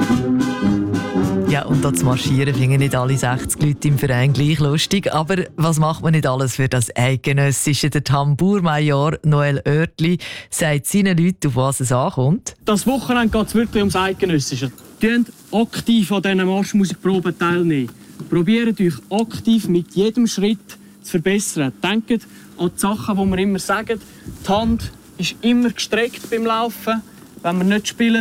Ja, und da zu marschieren finden nicht alle 60 Leute im Verein gleich lustig. Aber was macht man nicht alles für das Eidgenössische? Der Tambourmajor Noel Oertli sagt seinen Leuten, auf was es ankommt. Das Wochenende geht es wirklich ums Eidgenössische. Nehmt aktiv an diesen Marschmusikproben teilnehmen. Probiert euch aktiv mit jedem Schritt zu verbessern. Denkt an die Sachen, die wir immer sagen. Die Hand ist immer gestreckt beim Laufen, wenn wir nicht spielen.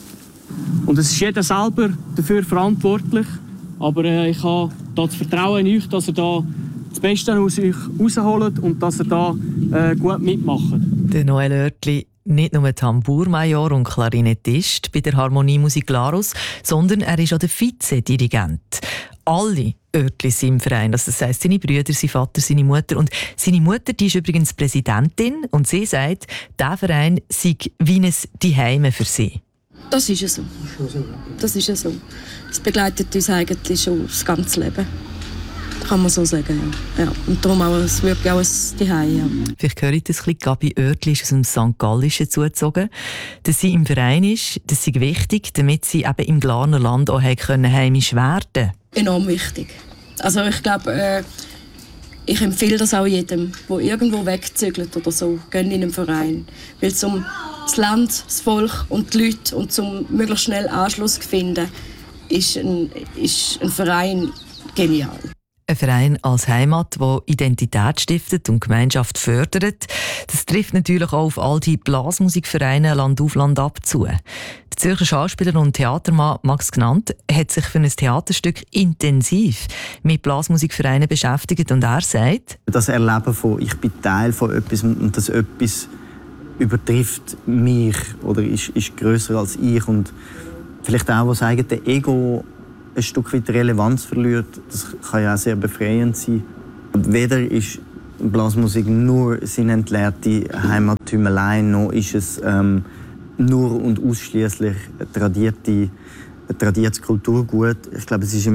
Und es ist jeder selber dafür verantwortlich. Aber ich habe das Vertrauen in euch, dass ihr da das Beste aus euch rausholt und dass ihr da gut mitmacht. Der Noel Oertli, nicht nur Tambourmajor und Klarinettist bei der Harmoniemusik Glarus, sondern er ist auch der Vizedirigent. Alle Oertlis sind im Verein, das heisst seine Brüder, sein Vater, seine Mutter. Und seine Mutter, die ist übrigens Präsidentin und sie sagt, dieser Verein sei wie ein Zuhause für sie. Das ist ja so. Das ist ja so. Es begleitet uns eigentlich schon das ganze Leben. Kann man so sagen, ja. Und darum auch, es wirkt auch ein Zuhause, ja. Vielleicht höre ich das ein bisschen. Gabi Oertli ist aus dem St. Gallischen zugezogen. Dass sie im Verein ist, das ist wichtig, damit sie eben im Glarner Land auch heimisch werden können. Enorm wichtig. Also ich glaube, ich empfehle das auch jedem, der irgendwo wegzügelt oder so, gehen in einen Verein. Weil zum das Land, das Volk und die Leute und zum möglichst schnell Anschluss zu finden, ist ein Verein genial. Ein Verein als Heimat, der Identität stiftet und Gemeinschaft fördert. Das trifft natürlich auch auf all die Blasmusikvereine Land auf Land ab zu. Der Zürcher Schauspieler und Theatermann Max Gnant hat sich für ein Theaterstück intensiv mit Blasmusikvereinen beschäftigt und er sagt: Das Erleben von «Ich bin Teil von etwas» und das etwas übertrifft mich oder ist grösser als ich und vielleicht auch, was eigene Ego ein Stück weit Relevanz verliert, das kann ja auch sehr befreiend sein. Weder ist Blasmusik nur seine entleerte Heimattümelei, noch ist es nur und ausschließlich tradiertes Kulturgut. Ich glaube, es ist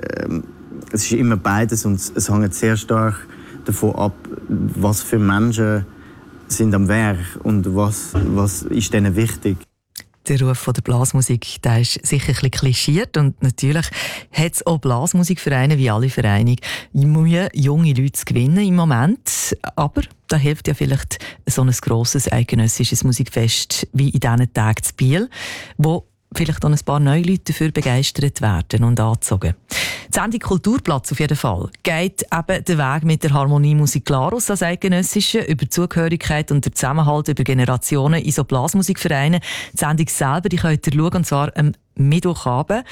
immer beides und es hängt sehr stark davon ab, was für Menschen sind am Werk und was ist denen wichtig. Der Ruf der Blasmusik, der ist sicher ein bisschen klischiert und natürlich hat es auch Blasmusikvereine wie alle Vereine Mühe, junge Leute zu gewinnen im Moment. Aber da hilft ja vielleicht so ein grosses eidgenössisches Musikfest wie in diesen Tagen zu Biel, wo vielleicht auch ein paar neue Leute dafür begeistert werden und angezogen. Die Sendung Kulturplatz auf jeden Fall geht eben den Weg mit der Harmoniemusik Glarus als Eidgenössische über Zugehörigkeit und den Zusammenhalt über Generationen in so Blasmusikvereinen. Die Sendung selber, die könnt ihr schauen, und zwar am Mittwochabend,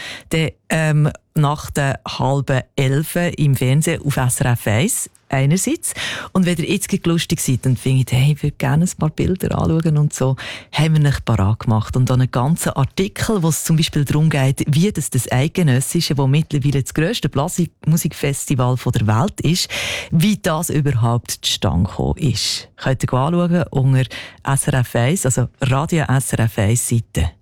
nach der 10:30 im Fernsehen auf SRF 1 einerseits. Und wenn ihr jetzt lustig seid und findet, hey, ich würde gerne ein paar Bilder anschauen und so, haben wir euch parat gemacht. Und dann einen ganzen Artikel, wo es zum Beispiel darum geht, wie das Eidgenössische, das mittlerweile das grösste Blasmusikfestival der Welt ist, wie das überhaupt zustande gekommen ist. Könnt ihr anschauen unter SRF 1, also Radio SRF 1 Seite.